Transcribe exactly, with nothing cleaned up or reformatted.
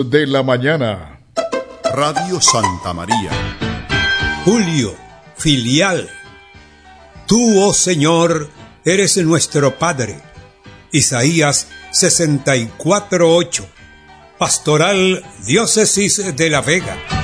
de la mañana. Radio Santa María. Julio, filial. Tú, oh Señor, eres nuestro Padre. Isaías sesenta y cuatro ocho. Pastoral Diócesis de La Vega.